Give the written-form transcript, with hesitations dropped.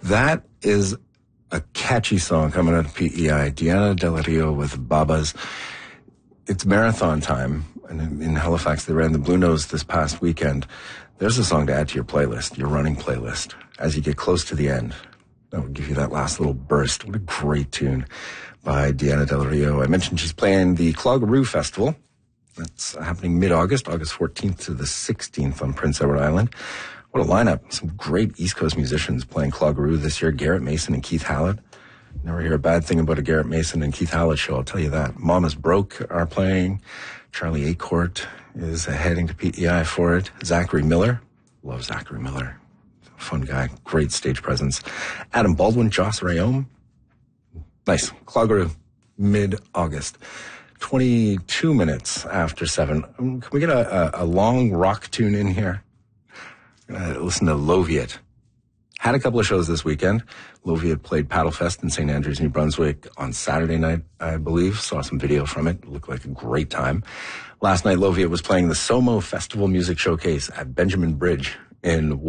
That is a catchy song coming out of PEI. Diana Del Rio with Babas. It's marathon time. And in Halifax, they ran the Blue Nose this past weekend. There's a song to add to your playlist, your running playlist, as you get close to the end. That would give you that last little burst. What a great tune by Diana Del Rio. I mentioned she's playing the Cloggeroo Festival. That's happening mid-August, August 14th to the 16th on Prince Edward Island. What a lineup. Some great East Coast musicians playing Cloggeroo this year. Garrett Mason and Keith Hallett. Never hear a bad thing about a Garrett Mason and Keith Hallett show, I'll tell you that. Mama's Broke are playing. Charlie Acorte is heading to PEI for it. Zachary Miller. Love Zachary Miller. Fun guy. Great stage presence. Adam Baldwin, Joss Rayom. Nice. Cloggeroo. Mid-August. 22 minutes after 7. Can we get a long rock tune in here? Listen to Loviet. Had a couple of shows this weekend. Loviet played Paddlefest in St. Andrews, New Brunswick on Saturday night, I believe. Saw some video from it. Looked like a great time. Last night, Loviet was playing the SOMO Festival Music Showcase at Benjamin Bridge in